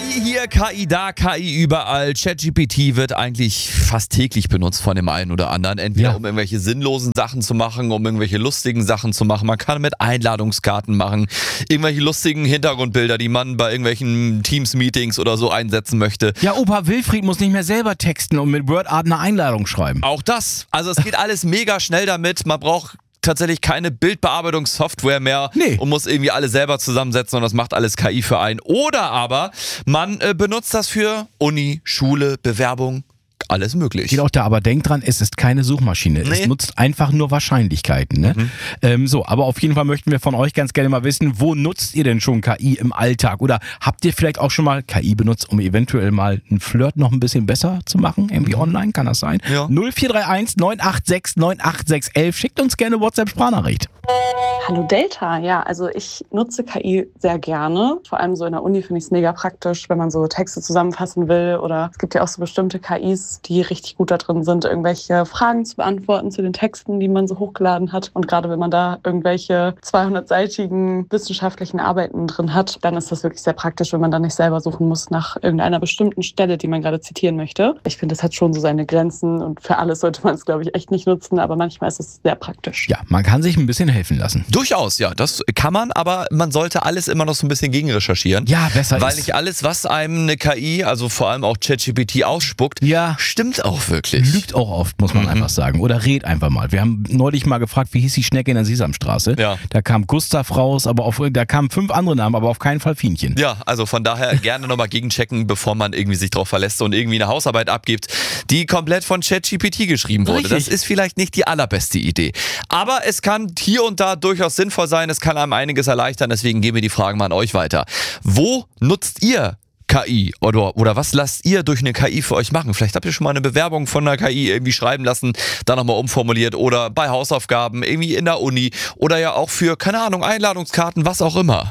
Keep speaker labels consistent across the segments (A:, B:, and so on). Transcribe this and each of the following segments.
A: KI hier, KI da, KI überall. ChatGPT wird eigentlich fast täglich benutzt von dem einen oder anderen. Entweder um irgendwelche sinnlosen Sachen zu machen, um irgendwelche lustigen Sachen zu machen. Man kann mit Einladungskarten machen, irgendwelche lustigen Hintergrundbilder, die man bei irgendwelchen Teams-Meetings oder so einsetzen möchte.
B: Ja, Opa Wilfried muss nicht mehr selber texten und mit WordArt eine Einladung schreiben.
A: Auch das. Also es geht alles mega schnell damit. Man braucht tatsächlich keine Bildbearbeitungssoftware mehr und muss irgendwie alle selber zusammensetzen und das macht alles KI für einen. Oder aber man benutzt das für Uni, Schule, Bewerbung, alles möglich.
B: Geht auch da, aber denkt dran, es ist keine Suchmaschine. Es nutzt einfach nur Wahrscheinlichkeiten. Ne? Aber auf jeden Fall möchten wir von euch ganz gerne mal wissen, wo nutzt ihr denn schon KI im Alltag? Oder habt ihr vielleicht auch schon mal KI benutzt, um eventuell mal einen Flirt noch ein bisschen besser zu machen? Irgendwie online, kann das sein? Ja. 0431 986 98611. Schickt uns gerne WhatsApp-Sprachnachricht.
C: Hallo Delta, ja, also ich nutze KI sehr gerne. Vor allem so in der Uni finde ich es mega praktisch, wenn man so Texte zusammenfassen will. Oder es gibt ja auch so bestimmte KIs, die richtig gut da drin sind, irgendwelche Fragen zu beantworten zu den Texten, die man so hochgeladen hat. Und gerade wenn man da irgendwelche 200-seitigen wissenschaftlichen Arbeiten drin hat, dann ist das wirklich sehr praktisch, wenn man dann nicht selber suchen muss nach irgendeiner bestimmten Stelle, die man gerade zitieren möchte. Ich finde, das hat schon so seine Grenzen und für alles sollte man es, glaube ich, echt nicht nutzen, aber manchmal ist es sehr praktisch.
B: Ja, man kann sich ein bisschen helfen lassen.
A: Durchaus, ja, das kann man, aber man sollte alles immer noch so ein bisschen gegenrecherchieren.
B: Ja, besser
A: Weil nicht alles, was einem eine KI, also vor allem auch ChatGPT ausspuckt, stimmt auch wirklich.
B: Lügt auch oft, muss man einfach sagen. Oder red einfach mal. Wir haben neulich mal gefragt, wie hieß die Schnecke in der Sesamstraße? Ja. Da kam Gustav raus, aber da kamen 5 andere Namen, aber auf keinen Fall Fienchen.
A: Ja, also von daher gerne nochmal gegenchecken, bevor man irgendwie sich drauf verlässt und irgendwie eine Hausarbeit abgibt, die komplett von ChatGPT geschrieben wurde. Richtig. Das ist vielleicht nicht die allerbeste Idee. Aber es kann hier und da durchaus sinnvoll sein, es kann einem einiges erleichtern, deswegen geben wir die Fragen mal an euch weiter. Wo nutzt ihr KI oder was lasst ihr durch eine KI für euch machen? Vielleicht habt ihr schon mal eine Bewerbung von einer KI irgendwie schreiben lassen, dann nochmal umformuliert oder bei Hausaufgaben, irgendwie in der Uni oder ja auch für, keine Ahnung, Einladungskarten, was auch immer.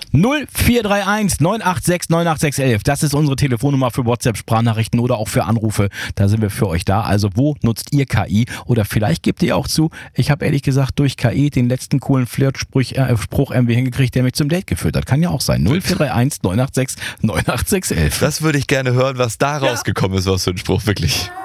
B: 0431 986 98611, das ist unsere Telefonnummer für WhatsApp-Sprachnachrichten oder auch für Anrufe, da sind wir für euch da. Also wo nutzt ihr KI? Oder vielleicht gebt ihr auch zu, ich habe ehrlich gesagt durch KI den letzten coolen Flirtspruch irgendwie hingekriegt, der mich zum Date geführt hat. Kann ja auch sein. 0431 986 98611.
A: Das würde ich gerne hören, was da rausgekommen ist, was für ein Spruch, wirklich.